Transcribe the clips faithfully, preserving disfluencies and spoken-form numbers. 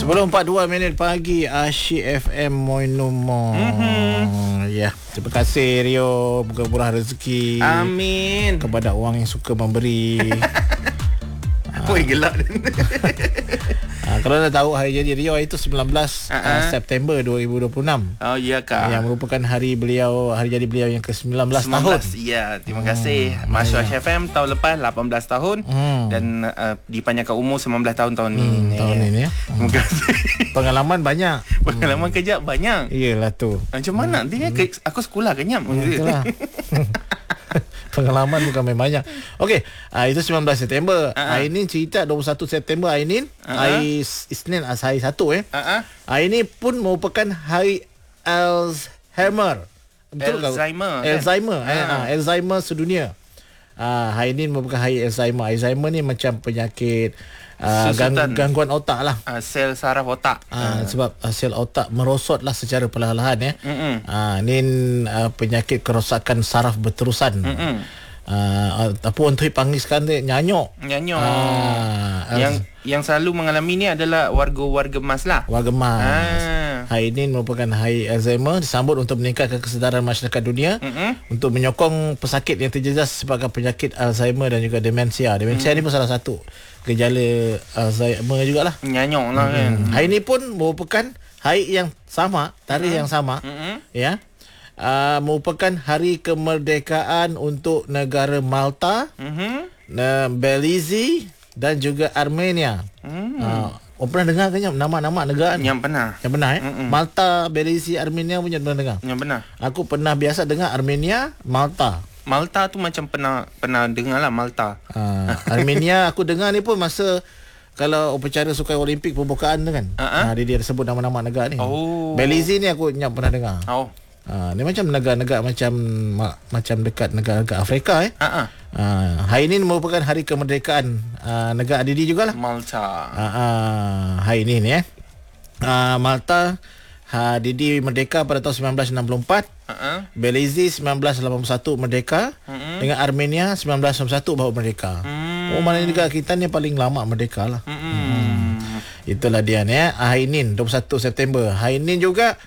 Sebelum empat puluh dua minit pagi, Asyik F M Moinumo. Mm-hmm. Ya, terima kasih Rio, murah rezeki. Amin. Kepada orang yang suka memberi. Oi, gelak. Ha, kalau dah tahu hari jadi Rio itu sembilan belas uh-huh. uh, September dua ribu dua puluh enam. Oh iya kak. Yang merupakan hari beliau, hari jadi beliau yang ke sembilan belas tahun. Ya, terima kasih. Hmm, Masuk Asyik F M tahun lepas lapan belas tahun hmm. dan uh, dipanjangkan umur sembilan belas tahun tahun hmm, ni. Tahun ini ya. Terima kasih. Pengalaman banyak. Pengalaman hmm. kerja banyak. Iyalah tu. Macam mana hmm. dia ke, aku sekolah kenyam. Itulah. Pengalaman bukan main banyak. Okey, uh, itu sembilan belas September. Uh-huh. Hari ni cerita dua puluh satu September hari ni. Uh-huh. Hari Isnin hari satu eh. Uh-huh. Hari ni pun merupakan hari Alzheimer. Betul Alzheimer. Kan? Alzheimer. Uh-huh. Eh, uh, Alzheimer sedunia. Uh, hari ni merupakan hari Alzheimer. Alzheimer ni macam penyakit Uh, gang, gangguan otak lah, uh, sel saraf otak uh, uh. Sebab uh, sel otak merosot lah secara perlahan-lahan ya. uh, Ini uh, penyakit kerosakan saraf berterusan. uh, Apa orang tu panggil sekarang dia nyanyok. Nyanyok uh, Yang uh, yang selalu mengalami ni adalah warga-warga emas lah. Warga emas. ah. Hari ini merupakan hari Alzheimer, disambut untuk meningkatkan kesedaran masyarakat dunia, mm-hmm. untuk menyokong pesakit yang terjejas sebagai penyakit Alzheimer dan juga demensia. Demensia mm. ni pun salah satu gejala Alzheimer jugalah. Nyanyok lah kan. Hmm. Hari ini pun merupakan hari yang sama, tarikh hmm. yang sama. Hmm. Ya. Uh, merupakan hari kemerdekaan untuk negara Malta, hmm. uh, Belize dan juga Armenia. Hmm. Uh, oh, pernah dengar ke nama-nama negara ni? Yang pernah. Yang pernah eh? Hmm. Malta, Belize, Armenia punya pernah dengar? Yang pernah. Aku pernah biasa dengar Armenia, Malta. Malta tu macam pernah pernah dengar lah Malta. Uh, Armenia aku dengar ni pun masa kalau upacara sukan Olimpik pembukaan tu kan. Uh-huh. Uh, dia, dia sebut nama-nama negara ni. Oh. Belize ni aku nyap pernah dengar. Oh. Uh, dia macam negara-negara macam ma, macam dekat negara-negara Afrika eh. Uh-huh. Uh, hari ini merupakan hari kemerdekaan uh, negara Didi jugalah. Malta. Uh, uh, hari ini ni eh. Uh, Malta Ha, Didi merdeka pada tahun sembilan belas enam puluh empat. Uh-huh. Belize sembilan belas lapan puluh satu merdeka. Uh-huh. Dengan Armenia sembilan belas sembilan puluh satu baru merdeka. Uh-huh. Oh, mana negara kita ni paling lama merdeka lah. Uh-huh. Hmm. Itulah dia ni eh. Hari ni dua puluh satu September. Hari ni juga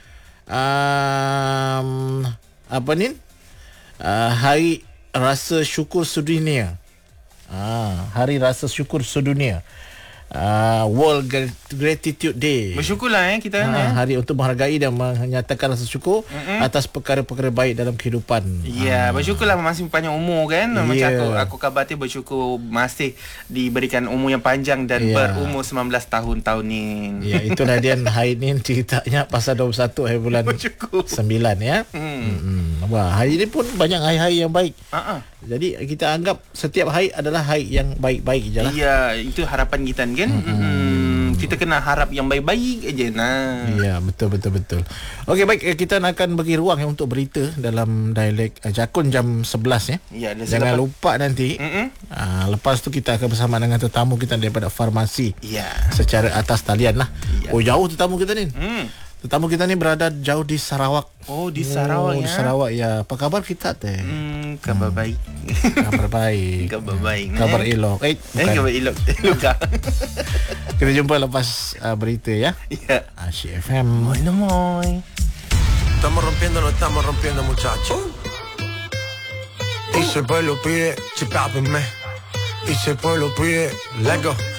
um, apa ni? Uh, hari rasa syukur sedunia. Ah, hari rasa syukur sedunia. Uh, World Gratitude Day. Bersyukurlah eh kita ha, eh. Hari untuk menghargai dan menyatakan rasa syukur mm-hmm. atas perkara-perkara baik dalam kehidupan. Ya, yeah, ha. bersyukurlah masih panjang umur kan. Yeah. Macam aku aku khabar bersyukur masih diberikan umur yang panjang dan yeah. berumur sembilan belas tahun tahun ni. Ya, yeah, itulah dia hari ni ceritanya pasal dua puluh satu hari bulan sembilan ya. Hmm. Hmm. Wah, hari ni pun banyak hari-hari yang baik. Uh-uh. Jadi kita anggap setiap hari adalah hari yang baik-baik je lah. Ya, itu harapan kita kan. Mm-hmm. Hmm, kita kena harap yang baik-baik aja nah. Ya, betul betul betul. Okey, baik, kita akan bagi ruang ya, untuk berita dalam dialek uh, Jakun jam sebelas ya. Ya, jangan selepas... lupa nanti. Mm-hmm. Uh, lepas tu kita akan bersama dengan tetamu kita daripada farmasi. Ya. Secara atas talian lah. Ya. Oh, jauh tetamu kita ni. Hmm. Tetamu kita ni berada jauh di Sarawak. Oh, di Sarawak oh, ya. Di Sarawak ya. Apa kabar kita teh? Hmm, kabar hmm. baik. Kabar baik. Kabar baik. Kabar elok. Eh, eh kabar elok. Luka. Kita jumpa lepas uh, berita ya. Ya. Asyik F M. Moy no moy. Estamos rompiendo, no estamos rompiendo, muchachos. Y si el pueblo pide, chipápenme. Y si el pueblo pide, let go.